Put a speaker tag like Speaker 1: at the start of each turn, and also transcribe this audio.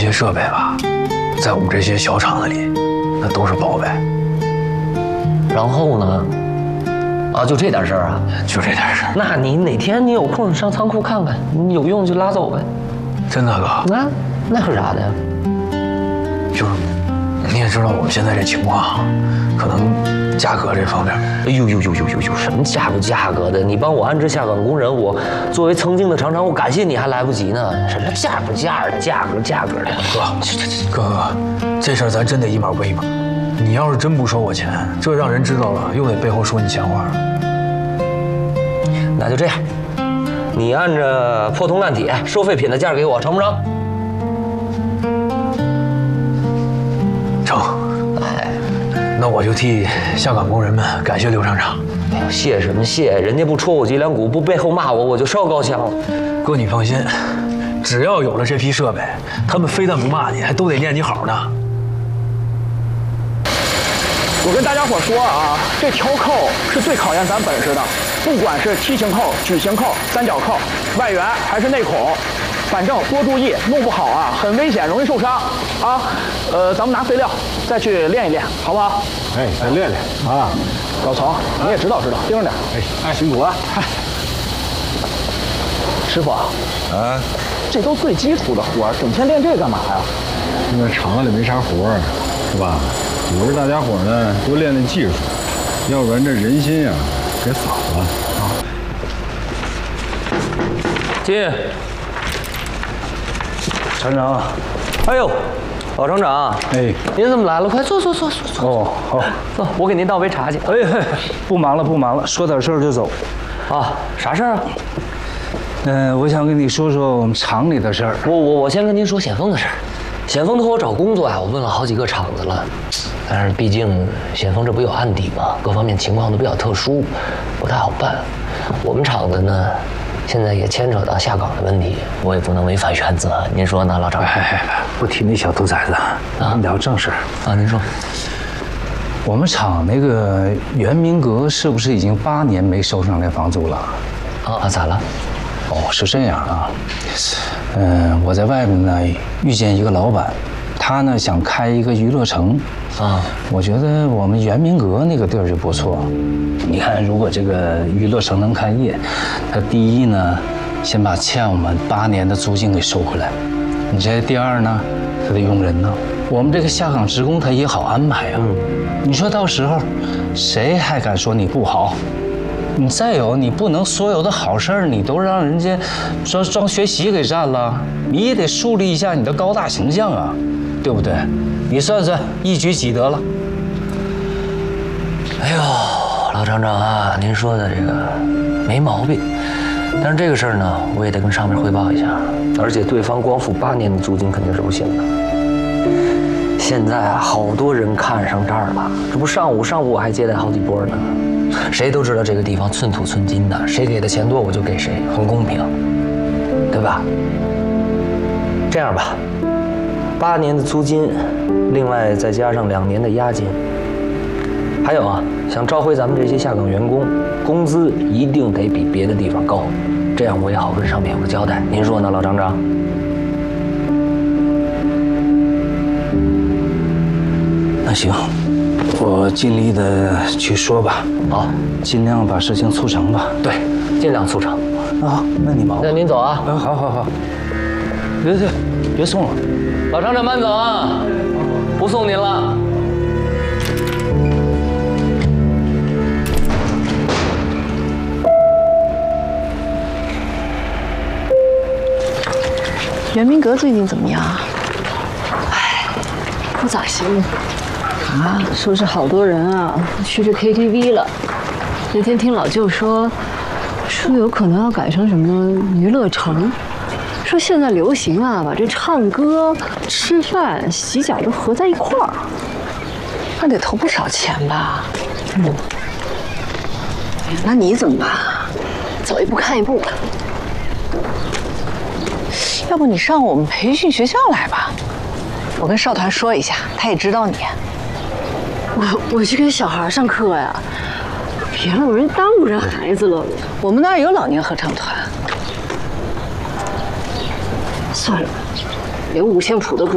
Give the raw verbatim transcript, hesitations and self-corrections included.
Speaker 1: 些设备吧，在我们这些小厂子里，那都是宝贝。
Speaker 2: 然后呢？啊，就这点事儿啊？
Speaker 1: 就这点事儿。
Speaker 2: 那你哪天你有空上仓库看看，你有用就拉走呗。
Speaker 1: 真的哥？
Speaker 2: 那那可啥的呀？
Speaker 1: 就是你也知道我们现在这情况，可能价格这方面。
Speaker 2: 哎呦呦呦呦呦呦，什么价不价格的？你帮我安置下岗工人，我作为曾经的厂长，我感谢你还来不及呢。什么价不价的，价格价格的。
Speaker 1: 哥，哥哥，这事儿咱真得一码归一码。你要是真不收我钱，这让人知道了，又得背后说你闲话。
Speaker 2: 那就这样，你按着破铜烂铁收废品的价给我，成不成？
Speaker 1: 成。哎，那我就替下岗工人们感谢刘厂长。
Speaker 2: 哎呦，谢什么谢？人家不戳我脊梁骨，不背后骂我，我就烧高香了。
Speaker 1: 哥，你放心，只要有了这批设备，他们非但不骂你，还都得念你好呢。
Speaker 3: 我跟大家伙说啊，这调扣是最考验咱本事的，不管是梯形扣、矩形扣、三角扣、外圆还是内孔，反正多注意，弄不好啊很危险，容易受伤啊。呃，咱们拿废料再去练一练，好不好？
Speaker 4: 哎，再练练啊。
Speaker 3: 老曹，你也知道知道，盯着点。
Speaker 4: 哎哎，辛苦了。
Speaker 3: 师傅啊，
Speaker 4: 啊，
Speaker 3: 这都最基础的活儿，整天练这干嘛呀？
Speaker 4: 因为厂子里没啥活儿，是吧？组织大家伙呢多练练技术，要不然这人心呀给散了啊。
Speaker 2: 进。
Speaker 4: 厂长。
Speaker 2: 哎呦，老厂长。
Speaker 4: 哎，
Speaker 2: 您怎么来了？快坐坐坐坐坐。
Speaker 4: 哦，好，
Speaker 2: 坐，我给您倒杯茶去。
Speaker 4: 哎，不忙了不忙了，说点事儿就走。
Speaker 2: 啊，啥事儿啊？
Speaker 4: 嗯、呃，我想跟你说说我们厂里的事儿。
Speaker 2: 我我我先跟您说显峰的事儿。显峰托我找工作呀，我问了好几个厂子了，但是毕竟显峰这不有案底嘛，各方面情况都比较特殊，不太好办。我们厂子呢，现在也牵扯到下岗的问题，我也不能违反原则。您说呢，老厂长？
Speaker 4: 哎，不提那小兔崽子，咱们聊正事儿
Speaker 2: 啊。您说，
Speaker 4: 我们厂那个元明阁是不是已经八年没收上来房租了？
Speaker 2: 啊，咋了？
Speaker 4: 哦，是这样啊。嗯、呃，我在外面呢遇见一个老板，他呢想开一个娱乐城啊。我觉得我们元明阁那个地儿就不错。你看，如果这个娱乐城能开业，他第一呢，先把欠我们八年的租金给收回来。你这第二呢，他得用人呢。我们这个下岗职工他也好安排啊。嗯、你说到时候，谁还敢说你不好？你再有，你不能所有的好事儿你都让人家装装学习给占了，你也得树立一下你的高大形象啊，对不对？你算算，一举几得了？
Speaker 2: 哎呦，老厂长啊，您说的这个没毛病，但是这个事儿呢，我也得跟上面汇报一下，而且对方光付八年的租金肯定是不行的。现在啊，好多人看上这儿了，这不上午上午我还接待好几波呢。谁都知道这个地方寸土寸金的，谁给的钱多我就给谁，很公平，对吧？这样吧，八年的租金，另外再加上两年的押金，还有啊，想召回咱们这些下岗员工，工资一定得比别的地方高，这样我也好跟上面有个交代。您说呢，老厂长？
Speaker 4: 那行。我尽力的去说吧，
Speaker 2: 好，
Speaker 4: 尽量把事情促成吧。
Speaker 2: 对，尽量促成。
Speaker 4: 啊，那你忙。
Speaker 2: 那您走啊。
Speaker 4: 啊，好好好。别别别送了，
Speaker 2: 老厂长慢走啊，不送您了。
Speaker 5: 元明阁最近怎么样？哎，不咋行。啊，说是好多人啊去这 K T V 了。那天听老舅说，说有可能要改成什么娱乐城。说现在流行啊，把这唱歌、吃饭、洗脚都合在一块儿，那得投不少钱吧？嗯。那你怎么办？走一步看一步吧。要不你上我们培训学校来吧？我跟少团说一下，他也知道你。我我去给小孩上课呀，别让人耽误人孩子了。我们那儿有老年合唱团。算了，连五线谱都不。